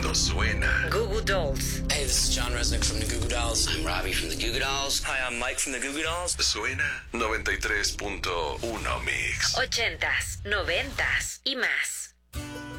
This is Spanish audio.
Esto suena. Goo Goo Dolls. Hey, this is John Resnick from the Goo Goo Dolls. I'm Robbie from the Goo Goo Dolls. Hi, I'm Mike from the Goo Goo Dolls. Suena 93.1 Mix. 80s, 90s y más.